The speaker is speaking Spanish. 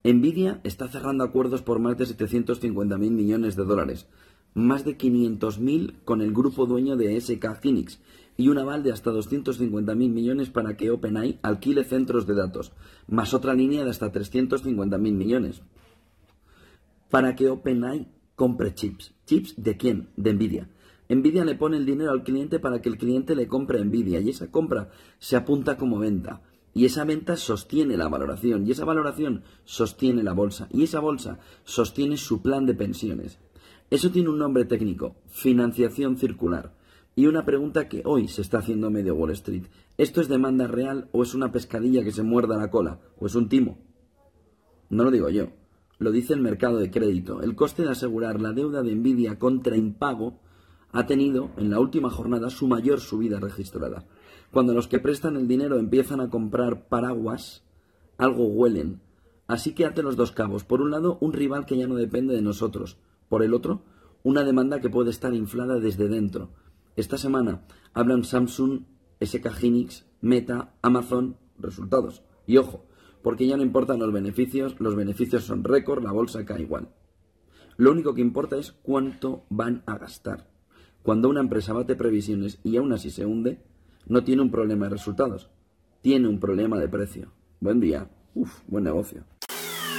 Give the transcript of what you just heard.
Nvidia está cerrando acuerdos por más de 750.000 millones de dólares, más de 500.000 con el grupo dueño de SK Hynix y un aval de hasta 250.000 millones para que OpenAI alquile centros de datos, más otra línea de hasta 350.000 millones para que OpenAI compre chips. ¿Chips de quién? De Nvidia. Nvidia le pone el dinero al cliente para que el cliente le compre a Nvidia y esa compra se apunta como venta. Y esa venta sostiene la valoración y esa valoración sostiene la bolsa y esa bolsa sostiene su plan de pensiones. Eso tiene un nombre técnico, financiación circular. Y una pregunta que hoy se está haciendo medio Wall Street. ¿Esto es demanda real o es una pescadilla que se muerda la cola? ¿O es un timo? No lo digo yo, lo dice el mercado de crédito. El coste de asegurar la deuda de Nvidia contra impago ha tenido en la última jornada su mayor subida registrada. Cuando los que prestan el dinero empiezan a comprar paraguas, algo huelen. Así que ate los dos cabos. Por un lado, un rival que ya no depende de nosotros. Por el otro, una demanda que puede estar inflada desde dentro. Esta semana hablan Samsung, SK Hynix, Meta, Amazon, resultados. Y ojo, porque ya no importan los beneficios son récord, la bolsa cae igual. Lo único que importa es cuánto van a gastar. Cuando una empresa bate previsiones y aún así se hunde, no tiene un problema de resultados, tiene un problema de precio. Buen día, buen negocio.